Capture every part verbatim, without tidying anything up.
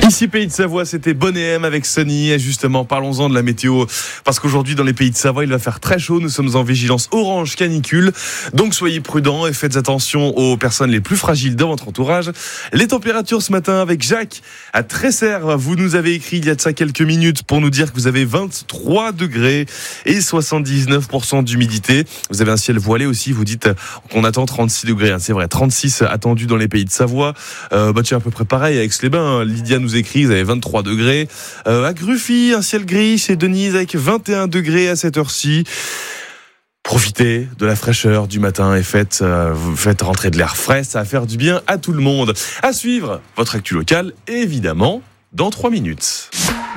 Ici Pays de Savoie, c'était Bonne et M avec Sonny. Et justement, parlons-en de la météo, parce qu'aujourd'hui dans les Pays de Savoie, il va faire très chaud. Nous sommes en vigilance orange canicule, donc soyez prudents et faites attention aux personnes les plus fragiles dans votre entourage. Les températures ce matin avec Jacques à Tresserre. Vous nous avez écrit il y a de ça quelques minutes pour nous dire que vous avez vingt-trois degrés et soixante-dix-neuf pour cent d'humidité. Vous avez un ciel voilé aussi. Vous dites qu'on attend trente-six degrés. C'est vrai, trente-six attendus dans les Pays de Savoie. Euh, bah tiens, à peu près pareil avec Aix-les-Bains. Lydia nous écrit, vous avez vingt-trois degrés. Euh, à Gruffy, un ciel gris chez Denise avec vingt et un degrés à cette heure-ci. Profitez de la fraîcheur du matin et faites, euh, faites rentrer de l'air frais. Ça va faire du bien à tout le monde. À suivre, votre actu locale, évidemment, dans trois minutes.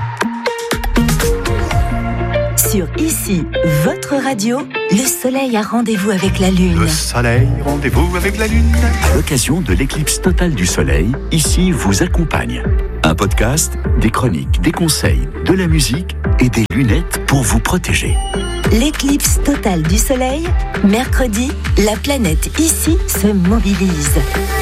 Sur Ici, votre radio, le soleil a rendez-vous avec la lune. Le soleil, rendez-vous avec la lune. À l'occasion de l'éclipse totale du soleil, Ici vous accompagne. Un podcast, des chroniques, des conseils, de la musique et des lunettes pour vous protéger. L'éclipse totale du soleil, mercredi, la planète Ici se mobilise.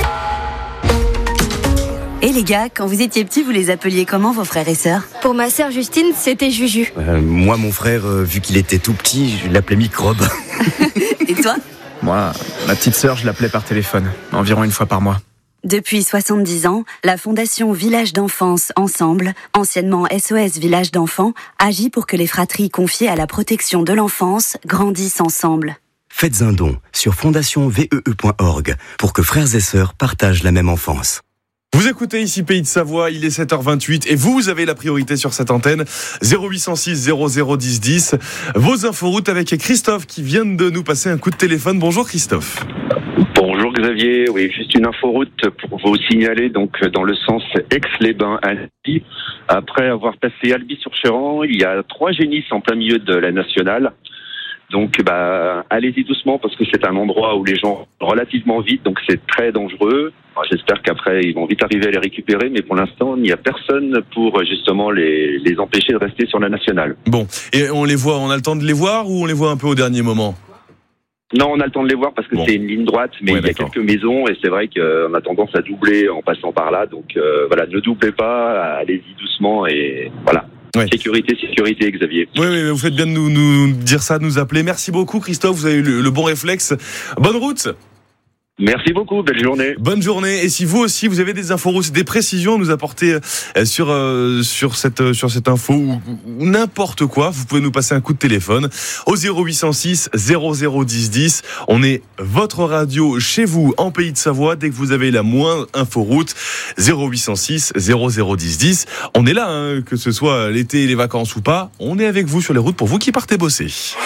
Et les gars, quand vous étiez petits, vous les appeliez comment vos frères et sœurs ? Pour ma sœur Justine, c'était Juju. Euh, moi, mon frère, euh, vu qu'il était tout petit, je l'appelais Microbe. Et toi ? Moi, ma petite sœur, je l'appelais par téléphone, environ une fois par mois. Depuis soixante-dix ans, la Fondation Village d'Enfance Ensemble, anciennement S O S Village d'Enfants, agit pour que les fratries confiées à la protection de l'enfance grandissent ensemble. Faites un don sur fondation v e e point org pour que frères et sœurs partagent la même enfance. Vous écoutez ici Pays de Savoie, il est sept heures vingt-huit et vous, vous avez la priorité sur cette antenne. zéro huit cent six zéro zéro dix dix. Vos inforoutes avec Christophe qui vient de nous passer un coup de téléphone. Bonjour Christophe. Bonjour Xavier, oui, juste une inforoute pour vous signaler, donc dans le sens Aix-les-Bains-Albi. Après avoir passé Albi-sur-Chéran, il y a trois génisses en plein milieu de la nationale. Donc, bah, allez-y doucement parce que c'est un endroit où les gens relativement vite, donc c'est très dangereux. Alors, j'espère qu'après ils vont vite arriver à les récupérer, mais pour l'instant il n'y a personne pour justement les, les empêcher de rester sur la nationale. Bon, et on les voit, on a le temps de les voir ou on les voit un peu au dernier moment ? Non, on a le temps de les voir parce que bon. C'est une ligne droite, mais ouais, il y a quelques maisons et c'est vrai qu'on a tendance à doubler en passant par là. Donc euh, voilà, ne doublez pas, allez-y doucement et voilà. Ouais. Sécurité, sécurité, Xavier. Oui, oui, vous faites bien de nous, nous dire ça, de nous appeler. Merci beaucoup, Christophe. Vous avez eu le, le bon réflexe. Bonne route. Merci beaucoup, belle journée. Bonne journée. Et si vous aussi vous avez des infos, des précisions à nous apporter sur euh, sur cette sur cette info ou, ou n'importe quoi, vous pouvez nous passer un coup de téléphone au zéro huit cent six zéro zéro dix dix. On est votre radio chez vous en Pays de Savoie. Dès que vous avez la moindre inforoute, zéro huit cent six zéro zéro dix dix. On est là, hein, que ce soit l'été, les vacances ou pas. On est avec vous sur les routes pour vous qui partez bosser.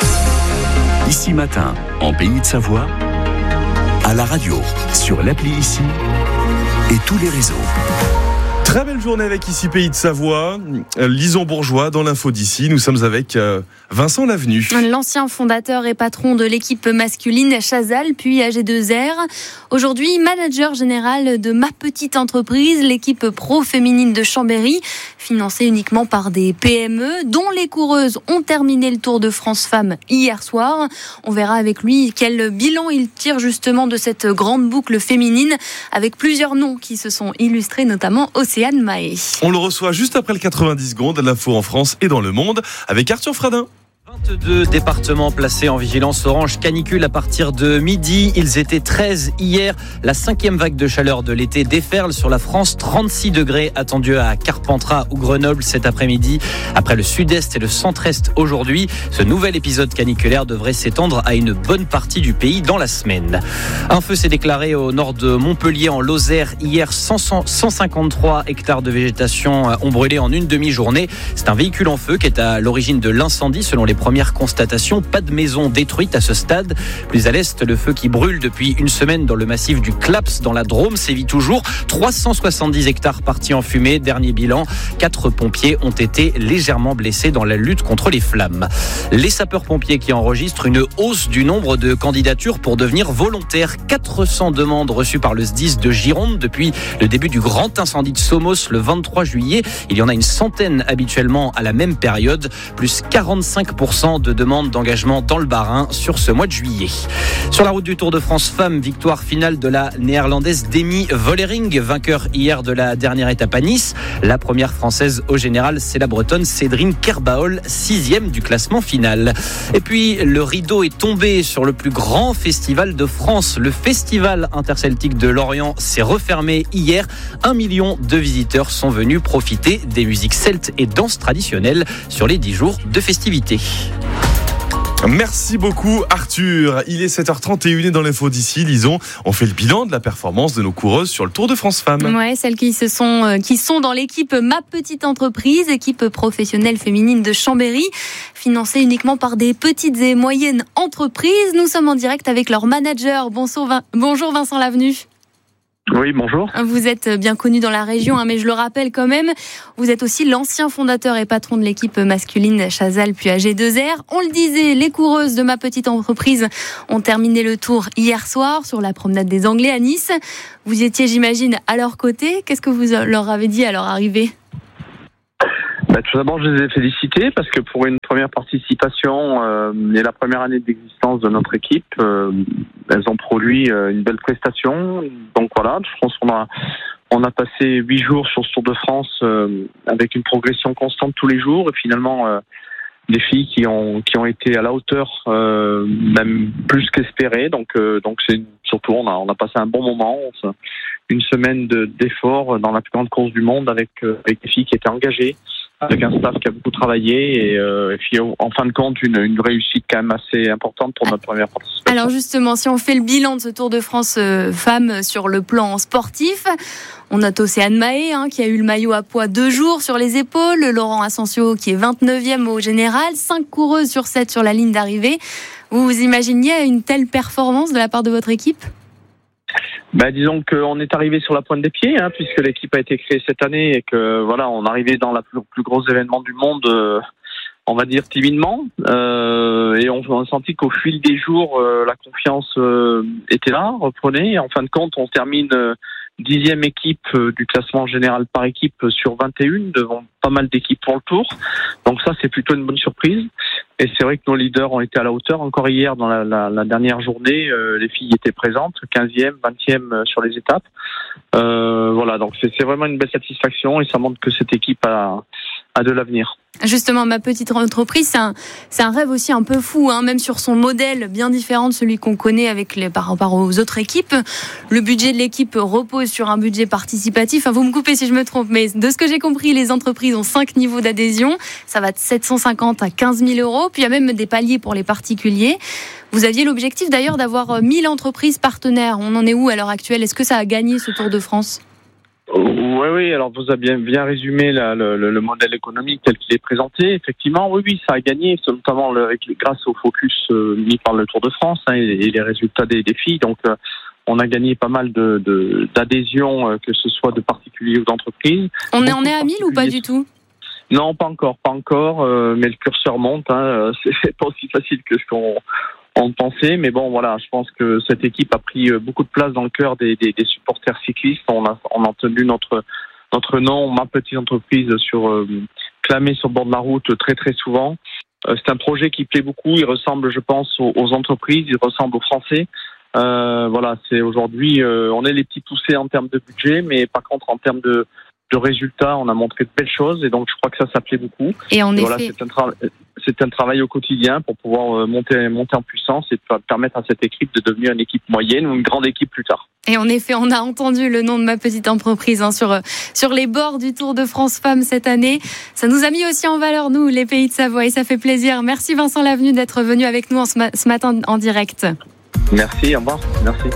Ici matin, en Pays de Savoie. À la radio, sur l'appli Ici et tous les réseaux. Très belle journée avec Ici Pays de Savoie. Lison Bourgeois dans l'info d'ici. Nous sommes avec Vincent Lavenu. L'ancien fondateur et patron de l'équipe masculine Chazal, puis A G deux R. Aujourd'hui, manager général de Ma Petite Entreprise, l'équipe pro féminine de Chambéry, financée uniquement par des P M E, dont les coureuses ont terminé le Tour de France Femmes hier soir. On verra avec lui quel bilan il tire justement de cette grande boucle féminine, avec plusieurs noms qui se sont illustrés, notamment Océane Mahé. On le reçoit juste après le quatre-vingt-dix secondes, l'info en France et dans le monde, avec Arthur Fradin. vingt-deux départements placés en vigilance orange canicule à partir de midi. Ils étaient treize hier. La cinquième vague de chaleur de l'été déferle sur la France. trente-six degrés attendus à Carpentras ou Grenoble cet après-midi. Après le sud-est et le centre-est aujourd'hui, ce nouvel épisode caniculaire devrait s'étendre à une bonne partie du pays dans la semaine. Un feu s'est déclaré au nord de Montpellier en Lozère. Hier, cent cinquante-trois hectares de végétation ont brûlé en une demi-journée. C'est un véhicule en feu qui est à l'origine de l'incendie selon les premières constatations. Pas de maison détruite à ce stade. Plus à l'est, le feu qui brûle depuis une semaine dans le massif du Claps dans la Drôme sévit toujours. trois cent soixante-dix hectares partis en fumée. Dernier bilan, quatre pompiers ont été légèrement blessés dans la lutte contre les flammes. Les sapeurs-pompiers qui enregistrent une hausse du nombre de candidatures pour devenir volontaires. quatre cents demandes reçues par le S D I S de Gironde depuis le début du grand incendie de Somos le vingt-trois juillet. Il y en a une centaine habituellement à la même période, plus quarante-cinq pour cent cent de demandes d'engagement dans le Bas-Rhin sur ce mois de juillet. Sur la route du Tour de France Femmes, victoire finale de la néerlandaise Demi Vollering, vainqueur hier de la dernière étape à Nice. La première française au général, c'est la bretonne Cédrine Kerbaol, sixième du classement final. Et puis, le rideau est tombé sur le plus grand festival de France. Le festival interceltique de Lorient s'est refermé hier. Un million de visiteurs sont venus profiter des musiques celtes et danses traditionnelles sur les dix jours de festivités. Merci beaucoup Arthur. Il est sept heures trente et une et dans l'info d'ici, lisons, on fait le bilan de la performance de nos coureuses sur le Tour de France Femmes. Ouais, celles qui se sont euh, qui sont dans l'équipe Ma Petite Entreprise, équipe professionnelle féminine de Chambéry, financée uniquement par des petites et moyennes entreprises. Nous sommes en direct avec leur manager. Bonjour, Vin- bonjour Vincent Lavenu. Oui, bonjour. Vous êtes bien connu dans la région, hein, mais je le rappelle quand même, vous êtes aussi l'ancien fondateur et patron de l'équipe masculine Chazal puis A G deux R. On le disait, les coureuses de Ma Petite Entreprise ont terminé le tour hier soir sur la promenade des Anglais à Nice. Vous étiez, j'imagine, à leur côté. Qu'est-ce que vous leur avez dit à leur arrivée ? Bah, tout d'abord, je les ai félicités parce que pour une première participation euh, et la première année d'existence de notre équipe, euh, elles ont produit euh, une belle prestation. Donc voilà, je pense qu'on a on a passé huit jours sur ce Tour de France euh, avec une progression constante tous les jours et finalement euh, des filles qui ont qui ont été à la hauteur, euh, même plus qu'espéré. Donc euh, donc c'est surtout on a on a passé un bon moment, on, une semaine de, d'efforts dans la plus grande course du monde avec euh, avec des filles qui étaient engagées, avec un staff qui a beaucoup travaillé et, euh, et puis en fin de compte une, une réussite quand même assez importante pour notre première participation. Alors justement, si on fait le bilan de ce Tour de France euh, femmes sur le plan sportif, on note Océane Mahé hein, qui a eu le maillot à poids deux jours sur les épaules, Laurent Asensio qui est vingt-neuvième au général, cinq coureuses sur sept sur la ligne d'arrivée. Vous vous imaginiez une telle performance de la part de votre équipe ? Bah, disons qu'on est arrivé sur la pointe des pieds, hein, puisque l'équipe a été créée cette année et que voilà, on arrivait dans le plus, plus gros événement du monde, euh, on va dire timidement, euh, et on, on a senti qu'au fil des jours, euh, la confiance euh, était là, reprenait. Et en fin de compte, on termine euh, dixième équipe euh, du classement général par équipe sur vingt et un, devant pas mal d'équipes pour le Tour. Donc ça, c'est plutôt une bonne surprise. Et c'est vrai que nos leaders ont été à la hauteur. Encore hier, dans la, la, la dernière journée, euh, les filles étaient présentes, quinzième, vingtième sur les étapes. Euh, voilà, donc c'est, c'est vraiment une belle satisfaction et ça montre que cette équipe a, a de l'avenir. Justement, Ma Petite Entreprise, c'est un, c'est un rêve aussi un peu fou, hein, même sur son modèle bien différent de celui qu'on connaît avec les, par rapport aux autres équipes. Le budget de l'équipe repose sur un budget participatif. Enfin, vous me coupez si je me trompe, mais de ce que j'ai compris, les entreprises ont cinq niveaux d'adhésion. Ça va de sept cent cinquante à quinze mille euros. Puis il y a même des paliers pour les particuliers. Vous aviez l'objectif d'ailleurs d'avoir mille entreprises partenaires. On en est où à l'heure actuelle ? Est-ce que ça a gagné ce Tour de France ? Oui, oui. Alors vous avez bien, bien résumé la, le, le modèle économique tel qu'il est présenté. Effectivement, oui, oui, ça a gagné, notamment le, avec, grâce au focus euh, mis par le Tour de France hein, et, et les résultats des, des filles. Donc, euh, on a gagné pas mal de, de d'adhésions, euh, que ce soit de particuliers ou d'entreprises. On est, on est à mille ou pas du tout ? Non, pas encore, pas encore. Euh, mais le curseur monte. Hein, c'est, c'est pas aussi facile que ce qu'on on pensait, mais bon, voilà, je pense que cette équipe a pris beaucoup de place dans le cœur des, des, des supporters cyclistes. On a, on a tenu notre notre nom, Ma Petite Entreprise, sur euh, clamé sur le bord de la route très très souvent. Euh, c'est un projet qui plaît beaucoup. Il ressemble, je pense, aux, aux entreprises. Il ressemble aux Français. Euh, voilà, c'est aujourd'hui, euh, on est les petits poussés en termes de budget, mais par contre, en termes de de résultats, on a montré de belles choses et donc je crois que ça, ça plaît beaucoup. Et en et effet, voilà, c'est un, tra- c'est un travail au quotidien pour pouvoir monter, monter en puissance et permettre à cette équipe de devenir une équipe moyenne ou une grande équipe plus tard. Et en effet, on a entendu le nom de Ma Petite Entreprise hein, sur, sur les bords du Tour de France Femmes cette année. Ça nous a mis aussi en valeur, nous, les Pays de Savoie, et ça fait plaisir. Merci Vincent Lavenu d'être venu avec nous en ce, ma- ce matin en direct. Merci, au revoir. Merci.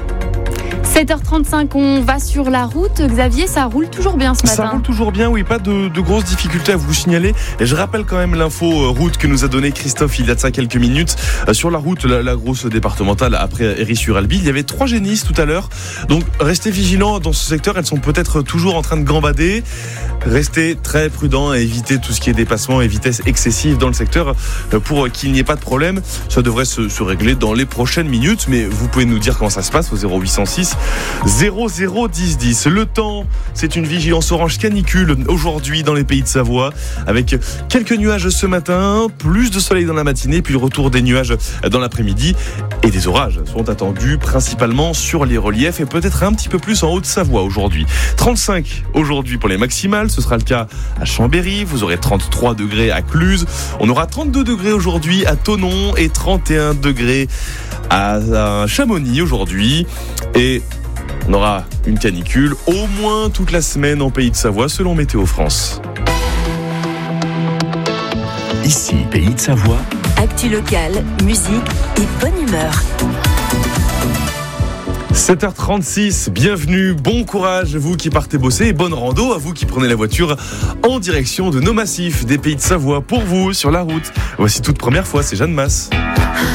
sept heures trente-cinq, on va sur la route. Xavier, ça roule toujours bien ce matin. Ça roule toujours bien, oui, pas de, de grosses difficultés à vous signaler. Et je rappelle quand même l'info route que nous a donné Christophe il y a de ça quelques minutes. Euh, sur la route, la, la grosse départementale après Héry-sur-Albi, il y avait trois génisses tout à l'heure. Donc restez vigilants dans ce secteur, elles sont peut-être toujours en train de gambader. Restez très prudents et évitez tout ce qui est dépassement et vitesse excessive dans le secteur pour qu'il n'y ait pas de problème. Ça devrait se, se régler dans les prochaines minutes, mais vous pouvez nous dire comment ça se passe au zéro huit cent six zéro zéro dix dix. Le temps, c'est une vigilance orange canicule aujourd'hui dans les pays de Savoie, avec quelques nuages ce matin, plus de soleil dans la matinée, puis le retour des nuages dans l'après-midi, et des orages sont attendus principalement sur les reliefs et peut-être un petit peu plus en Haute-Savoie aujourd'hui. trente-cinq aujourd'hui pour les maximales, ce sera le cas à Chambéry, vous aurez trente-trois degrés à Cluses, on aura trente-deux degrés aujourd'hui à Thonon et trente et un degrés à Chamonix aujourd'hui, et on aura une canicule au moins toute la semaine en Pays de Savoie selon Météo France. Ici, Pays de Savoie. Actu locale, musique et bonne humeur. sept heures trente-six, bienvenue, bon courage, vous qui partez bosser, et bonne rando à vous qui prenez la voiture en direction de nos massifs des Pays de Savoie pour vous sur la route. Voici toute première fois, c'est Jeanne Masse.